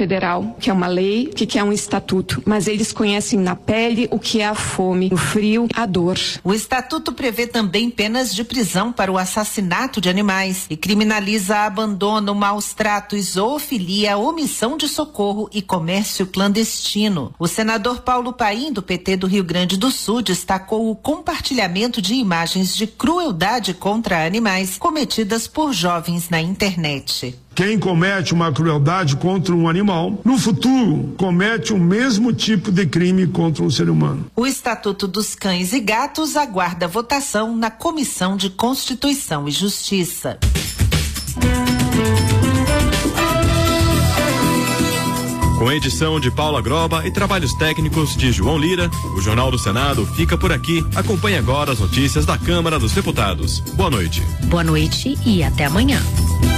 federal, que é uma lei, o que é um estatuto, mas eles conhecem na pele o que é a fome, o frio, a dor. O estatuto prevê também penas de prisão para o assassinato de animais e criminaliza abandono, maus tratos, zoofilia, omissão de socorro e comércio clandestino. O senador Paulo Paim, do PT do Rio Grande do Sul, destacou o compartilhamento de imagens de crueldade contra animais cometidas por jovens na internet. Quem comete uma crueldade contra um animal, no futuro comete o mesmo tipo de crime contra um ser humano. O Estatuto dos Cães e Gatos aguarda votação na Comissão de Constituição e Justiça. Com a edição de Paula Groba e trabalhos técnicos de João Lira, o Jornal do Senado fica por aqui. Acompanhe agora as notícias da Câmara dos Deputados. Boa noite. Boa noite e até amanhã.